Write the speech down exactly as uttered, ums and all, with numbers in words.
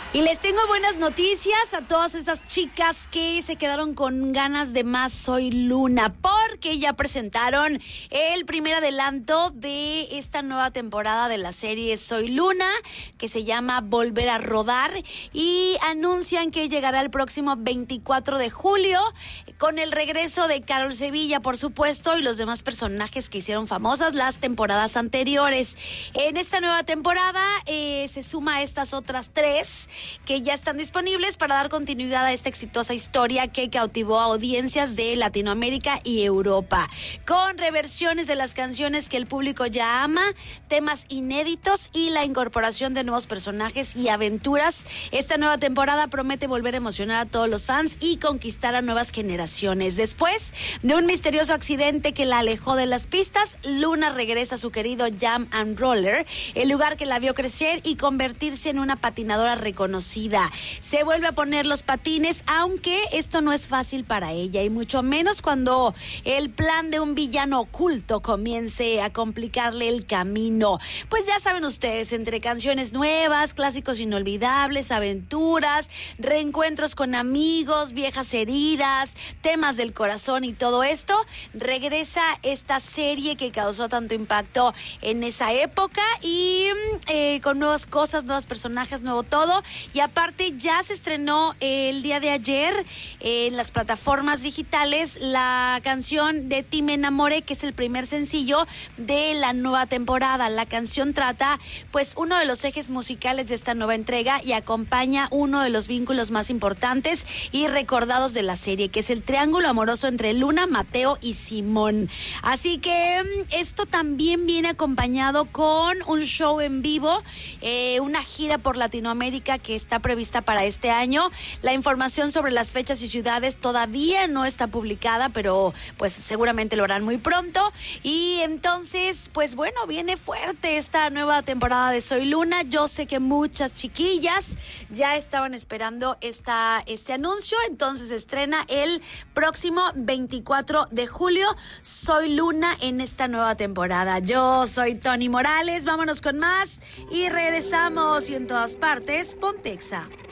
Y les tengo buenas noticias a todas esas chicas que se quedaron con ganas de más Soy Luna, porque ya presentaron el primer adelanto de esta nueva temporada de la serie Soy Luna, que se llama Volver a Rodar, y anuncian que llegará el próximo veinticuatro de julio con el regreso de Carol Sevilla, por supuesto, y los demás personajes que hicieron famosas las temporadas anteriores. En esta nueva temporada eh, se suma a estas otras tres que ya están disponibles para dar continuidad a esta exitosa historia que cautivó a audiencias de Latinoamérica y Europa, con reversiones de las canciones que el público ya ama, temas inéditos y la incorporación de nuevos personajes y aventuras. Esta nueva temporada promete volver a emocionar a todos los fans y conquistar a nuevas generaciones. Después de un misterioso accidente que la alejó de las pistas, Luna regresa a su querido Jam and Roller, el lugar que la vio crecer y convertirse en una patinadora reconocida. Se vuelve a poner los patines, aunque esto no es fácil para ella, y mucho menos cuando el plan de un villano oculto comience a complicarle el camino. Pues ya saben ustedes, entre canciones nuevas, clásicos inolvidables, aventuras, reencuentros con amigos, viejas heridas, temas del corazón y todo esto, regresa esta serie que causó tanto impacto en esa época y eh, con nuevas cosas, nuevos personajes, nuevo todo. Y aparte ya se estrenó el día de ayer en las plataformas digitales la canción de Ti Me Enamoré, que es el primer sencillo de la nueva temporada. La canción trata pues uno de los ejes musicales de esta nueva entrega y acompaña uno de los vínculos más importantes y recordados de la serie, que es el triángulo amoroso entre Luna, Mateo y Simón. Así que esto también viene acompañado con un show en vivo, eh, una gira por Latinoamérica que está prevista para este año. La información sobre las fechas y ciudades todavía no está publicada, pero pues seguramente lo harán muy pronto. Y entonces, pues bueno, viene fuerte esta nueva temporada de Soy Luna. Yo sé que muchas chiquillas ya estaban esperando esta, este anuncio. Entonces estrena el próximo veinticuatro de julio Soy Luna en esta nueva temporada. Yo soy Tony Morales, vámonos con más y regresamos. Y en todas partes, Pontexa.